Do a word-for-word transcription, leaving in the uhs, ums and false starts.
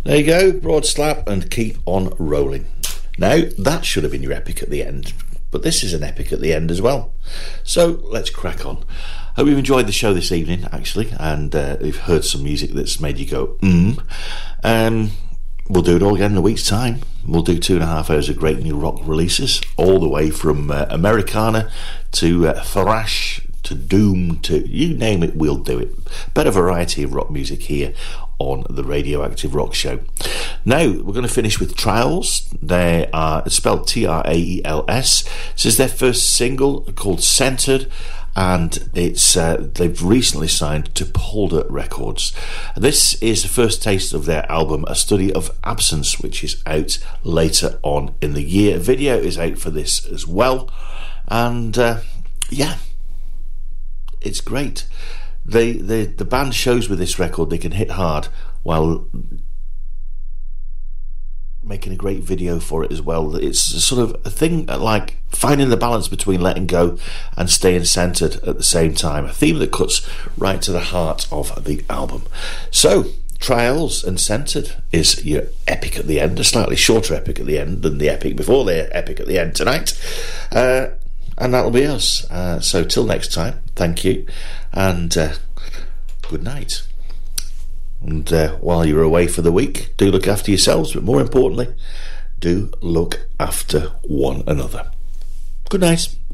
There you go, Broad Slap and Keep on Rolling. Now, that should have been your epic at the end, but this is an epic at the end as well. So, let's crack on. Hope you've enjoyed the show this evening, actually, and uh, you've heard some music that's made you go, mm. Um, we'll do it all again in a week's time. We'll do two and a half hours of great new rock releases, all the way from uh, Americana to uh, thrash to doom to you name it, we'll do it. Better variety of rock music here on the Radioactive Rock Show. Now we're going to finish with Trials. They are it's spelled T R A E L S. This is their first single called Centered, and it's uh, they've recently signed to Polder Records. This is the first taste of their album A Study of Absence, which is out later on in the year. A video is out for this as well, and uh, yeah, it's great. They, they, the band shows with this record they can hit hard while making a great video for it as well. It's sort of a thing like finding the balance between letting go and staying centered at the same time. A theme that cuts right to the heart of the album. So, Trials and Centered is your epic at the end, a slightly shorter epic at the end than the epic before the epic at the end tonight. Uh, And that'll be us. Uh, so till next time, thank you, and uh, good night. And uh, while you're away for the week, do look after yourselves, but more importantly, do look after one another. Good night.